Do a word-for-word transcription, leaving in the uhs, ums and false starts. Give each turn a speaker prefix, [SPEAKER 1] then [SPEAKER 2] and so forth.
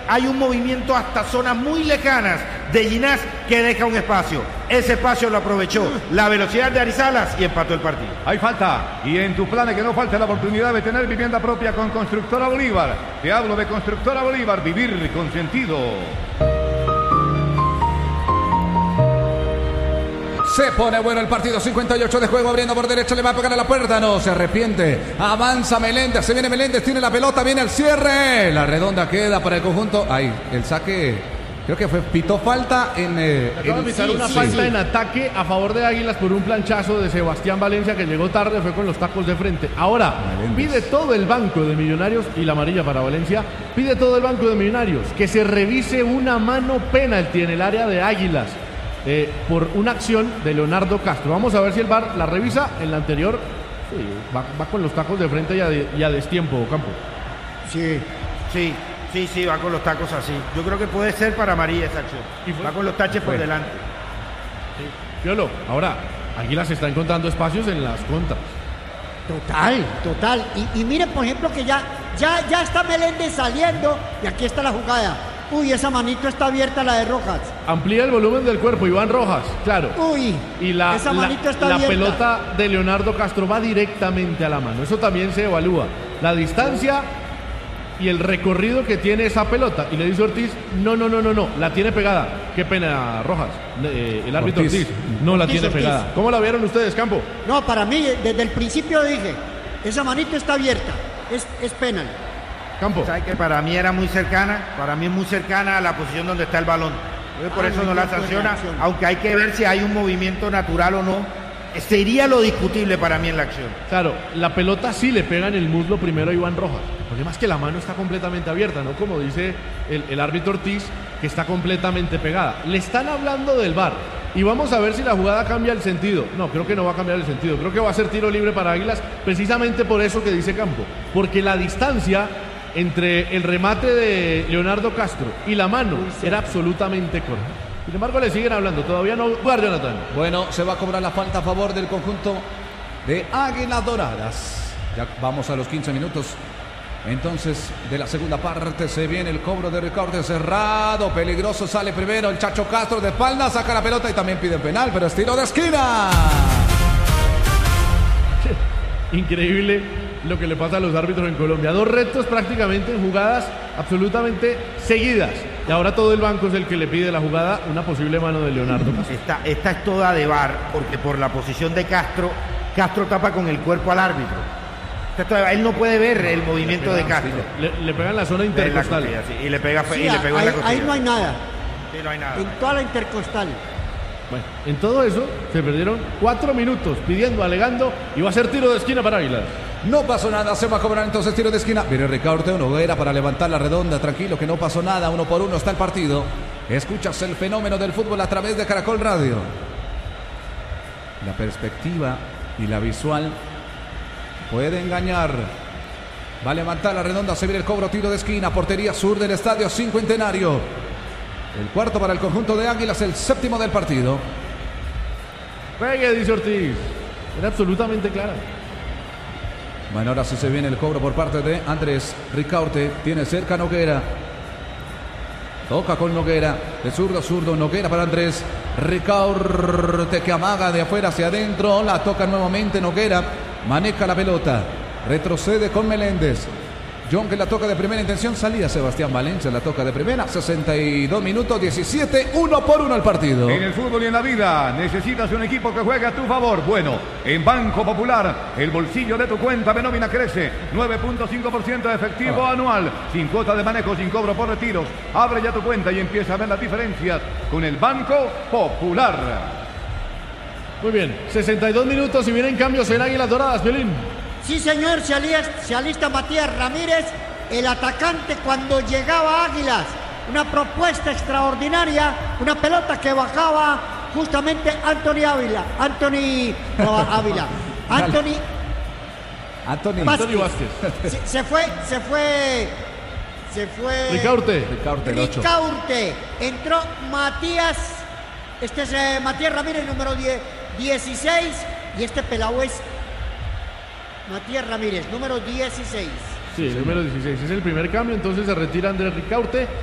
[SPEAKER 1] hay un movimiento hasta zonas muy lejanas de Ginás que deja un espacio. Ese espacio lo aprovechó la velocidad de Arizalas y empató el partido.
[SPEAKER 2] Hay falta, y en tu plan que no falte la oportunidad de tener vivienda propia con Constructora Bolívar. Te hablo de Constructora Bolívar, vivir con sentido.
[SPEAKER 3] Se pone bueno el partido, cincuenta y ocho de juego, abriendo por derecha, le va a pegar a la puerta, no, se arrepiente, avanza Meléndez, se viene Meléndez, tiene la pelota, viene el cierre, la redonda queda para el conjunto, ahí, el saque, creo que fue, pitó falta en... Eh,
[SPEAKER 4] Acaba de pitar una sí, falta sí. en ataque a favor de Águilas por un planchazo de Sebastián Valencia que llegó tarde, fue con los tacos de frente. Ahora, Meléndez. Pide todo el banco de Millonarios, y la amarilla para Valencia, pide todo el banco de Millonarios, que se revise una mano penalti en el área de Águilas. Eh, por una acción de Leonardo Castro. Vamos a ver si el V A R la revisa. En la anterior sí, va, va con los tacos de frente y a, de, y a destiempo, Campo.
[SPEAKER 1] Sí, sí, sí, sí, va con los tacos así. Yo creo que puede ser para María esa acción. Va con los taches por delante.
[SPEAKER 4] Sí. Piolo, ahora, Águilas está encontrando espacios en las contras.
[SPEAKER 5] Total, total. Y, y miren, por ejemplo, que ya, ya, ya está Meléndez saliendo y aquí está la jugada. Uy, esa manito está abierta, la de Rojas.
[SPEAKER 4] Amplía el volumen del cuerpo, Iván Rojas, claro.
[SPEAKER 5] Uy,
[SPEAKER 4] y la,
[SPEAKER 5] esa manito está
[SPEAKER 4] la, la
[SPEAKER 5] abierta.
[SPEAKER 4] pelota de Leonardo Castro va directamente a la mano. Eso también se evalúa. La distancia y el recorrido que tiene esa pelota. Y le dice Ortiz, no, no, no, no, no, la tiene pegada. Qué pena, Rojas. Eh, el árbitro Ortiz, Ortiz no la Ortiz, tiene Ortiz. pegada. ¿Cómo la vieron ustedes, Campo?
[SPEAKER 5] No, para mí, desde el principio dije, esa manito está abierta. Es, es penal.
[SPEAKER 1] Campo. ¿Sabes que para mí era muy cercana? Para mí es muy cercana a la posición donde está el balón. Por ah, eso no la sanciona, aunque hay que ver si hay un movimiento natural o no. Sería lo discutible para mí en la acción.
[SPEAKER 4] Claro, la pelota sí le pega en el muslo primero a Iván Rojas. El problema es que la mano está completamente abierta, ¿no? Como dice el, el árbitro Ortiz, que está completamente pegada. Le están hablando del V A R. Y vamos a ver si la jugada cambia el sentido. No, creo que no va a cambiar el sentido. Creo que va a ser tiro libre para Águilas, precisamente por eso que dice Campo. Porque la distancia entre el remate de Leonardo Castro y la mano era absolutamente corta. Sin embargo, le siguen hablando. Todavía no jugar, Jonathan.
[SPEAKER 3] Bueno, se va a cobrar la falta a favor del conjunto de Águilas Doradas. Ya vamos a los quince minutos. Entonces, de la segunda parte se viene el cobro de Ricardo cerrado, peligroso, sale primero el Chacho Castro de espalda, saca la pelota y también pide penal, pero es tiro de esquina.
[SPEAKER 4] Increíble lo que le pasa a los árbitros en Colombia. Dos retos prácticamente en jugadas absolutamente seguidas. Y ahora todo el banco es el que le pide la jugada, una posible mano de Leonardo.
[SPEAKER 1] Esta, esta es toda de V A R, porque por la posición de Castro, Castro tapa con el cuerpo al árbitro. Esta, él no puede ver el movimiento de Castro.
[SPEAKER 4] Le, le pega en la zona intercostal.
[SPEAKER 1] La costilla, sí, y le pega
[SPEAKER 5] sí,
[SPEAKER 1] y le pegó
[SPEAKER 5] ahí,
[SPEAKER 1] en la costilla.
[SPEAKER 5] Ahí no hay nada.
[SPEAKER 1] Sí, no hay nada.
[SPEAKER 5] En toda la intercostal.
[SPEAKER 4] Bueno, en todo eso se perdieron cuatro minutos pidiendo, alegando, y va a ser tiro de esquina para Águilas.
[SPEAKER 3] No pasó nada, se va a cobrar entonces tiro de esquina. Viene Ricardo Noguera para levantar la redonda, tranquilo que no pasó nada, uno por uno está el partido. Escuchas el fenómeno del fútbol a través de Caracol Radio. La perspectiva y la visual puede engañar. Va a levantar la redonda, se viene el cobro, tiro de esquina, portería sur del Estadio Cincuentenario. El cuarto para el conjunto de Águilas, el séptimo del partido.
[SPEAKER 4] Pegue, dice Ortiz. Era absolutamente clara.
[SPEAKER 3] Bueno, ahora sí se viene el cobro por parte de Andrés Ricaurte. Tiene cerca Noguera. Toca con Noguera. De zurdo a zurdo. Noguera para Andrés Ricaurte, que amaga de afuera hacia adentro. La toca nuevamente Noguera. Maneja la pelota. Retrocede con Meléndez. John que la toca de primera intención, salía Sebastián Valencia, la toca de primera, sesenta y dos minutos, diecisiete, uno por uno el partido.
[SPEAKER 2] En el fútbol y en la vida necesitas un equipo que juegue a tu favor. Bueno, en Banco Popular, el bolsillo de tu cuenta de nómina crece, nueve punto cinco por ciento de efectivo ah. anual, sin cuota de manejo, sin cobro por retiros. Abre ya tu cuenta y empieza a ver las diferencias con el Banco Popular.
[SPEAKER 4] Muy bien, sesenta y dos minutos y vienen cambios en Águilas Doradas, Violín.
[SPEAKER 5] Sí, señor, se alista, se alista Matías Ramírez, el atacante cuando llegaba a Águilas. Una propuesta extraordinaria, una pelota que bajaba justamente Anthony Ávila. Anthony no, Ávila. Anthony.
[SPEAKER 3] Anthony
[SPEAKER 4] Vázquez. Vázquez.
[SPEAKER 5] Se, se fue, se fue. Se fue.
[SPEAKER 4] Ricaurte.
[SPEAKER 3] Ricaurte,
[SPEAKER 5] Ricaurte. Entró Matías. Este es eh, Matías Ramírez, número dieciséis. Y este pelado es Matías Ramírez, número dieciséis.
[SPEAKER 4] Sí, el número dieciséis. Es el primer cambio, entonces se retira Andrés Ricaurte.